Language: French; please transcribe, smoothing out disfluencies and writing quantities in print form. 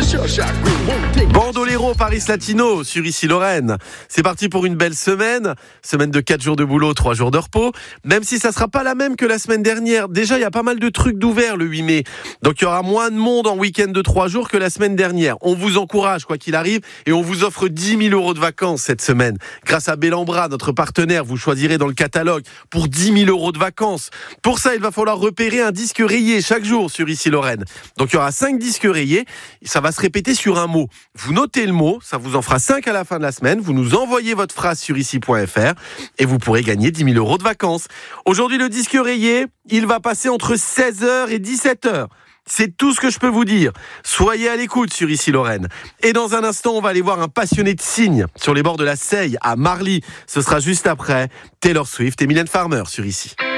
Bandolero Paris Latino sur Ici Lorraine. C'est parti pour une belle semaine de 4 jours de boulot, 3 jours de repos, même si ça sera pas la même que la semaine dernière. Déjà, il y a pas mal de trucs d'ouvert le 8 mai, donc il y aura moins de monde en week-end de 3 jours que la semaine dernière. On vous encourage quoi qu'il arrive et on vous offre 10 000 euros de vacances cette semaine. Grâce à Bellambra, notre partenaire, vous choisirez dans le catalogue pour 10 000 euros de vacances. Pour ça, il va falloir repérer un disque rayé chaque jour sur Ici Lorraine. Donc il y aura 5 disques rayés, ça va se répéter sur un mot. Vous notez le mot, ça vous en fera 5 à la fin de la semaine, vous nous envoyez votre phrase sur ici.fr et vous pourrez gagner 10 000 euros de vacances. Aujourd'hui, le disque rayé, il va passer entre 16h et 17h. C'est tout ce que je peux vous dire. Soyez à l'écoute sur Ici Lorraine. Et dans un instant, on va aller voir un passionné de cygnes sur les bords de la Seille à Marly. Ce sera juste après Taylor Swift et Mylène Farmer sur Ici.